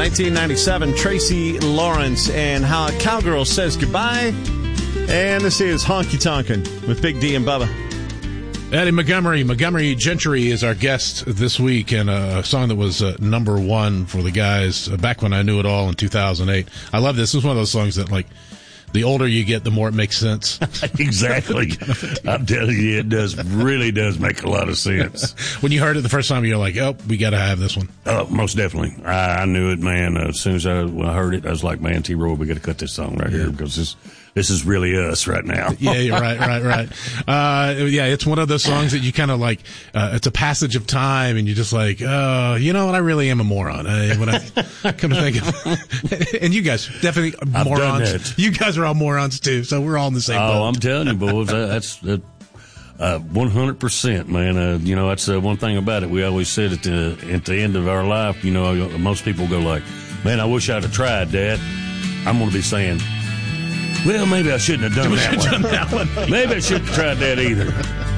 1997, Tracy Lawrence and How a Cowgirl Says Goodbye. And this is Honky Tonkin' with Big D and Bubba. Eddie Montgomery Gentry is our guest this week, and a song that was number one for the guys back when I knew it all in 2008. I love this. This is one of those songs that, like, the older you get, the more it makes sense. Exactly. I'm telling you, it really does make a lot of sense. When you heard it the first time, you're like, oh, we got to have this one. Oh, most definitely. I knew it, man. As soon as I heard it, I was like, man, T-Roy, we got to cut this song right here because this is really us right now. Yeah, right. Yeah, it's one of those songs that you kind of like, it's a passage of time, and you're just like, oh, you know what, I really am a moron. When I come to think of and you guys, definitely morons. You guys are all morons, too, so we're all in the same boat. Oh, I'm telling you, boys, that's 100%, man. You know, that's one thing about it. We always said at the end of our life, you know, most people go like, man, I wish I'd have tried, Dad. I'm going to be saying, well, maybe I shouldn't have done that one. Maybe I shouldn't have tried that either.